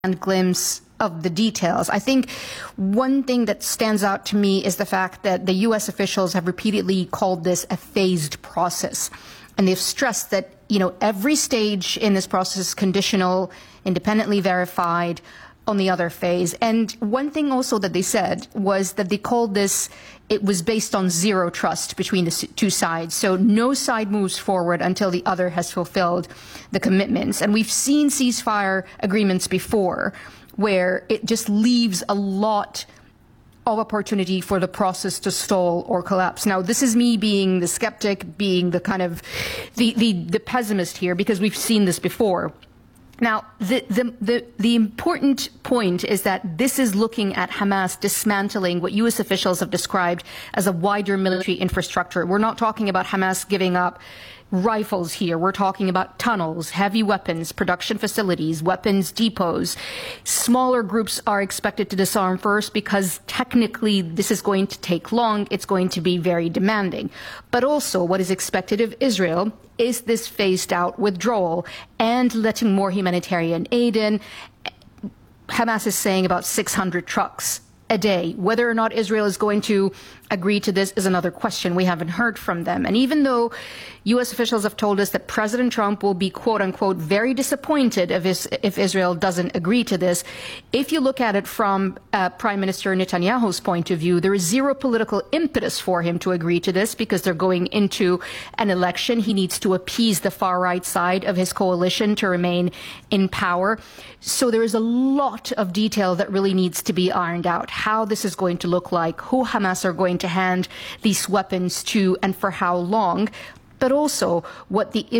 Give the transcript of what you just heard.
and glimpse of the details. I think one thing that stands out to me is the fact that the U.S. officials have repeatedly called this a phased process. And they've stressed that, every stage in this process is conditional, independently verified on the other phase. And one thing also that they said was that they called this, it was based on zero trust between the two sides. So no side moves forward until the other has fulfilled the commitments. And we've seen ceasefire agreements before where it just leaves a lot of opportunity for the process to stall or collapse. Now, this is me being the skeptic, being the kind of the pessimist here, because we've seen this before. Now, the important point is that this is looking at Hamas dismantling what U.S. officials have described as a wider military infrastructure. We're not talking about Hamas giving up rifles here. We're talking about tunnels, heavy weapons, production facilities, weapons depots. Smaller groups are expected to disarm first because technically this is going to take long. It's going to be very demanding. But also what is expected of Israel is this phased out withdrawal and letting more humanitarian aid in. Hamas is saying about 600 trucks a day. Whether or not Israel is going to agree to this is another question. We haven't heard from them. And even though U.S. officials have told us that President Trump will be, quote unquote, very disappointed if Israel doesn't agree to this, if you look at it from Prime Minister Netanyahu's point of view, there is zero political impetus for him to agree to this because they're going into an election. He needs to appease the far right side of his coalition to remain in power. So there is a lot of detail that really needs to be ironed out. How this is going to look like, who Hamas are going to hand these weapons to, and for how long, but also what the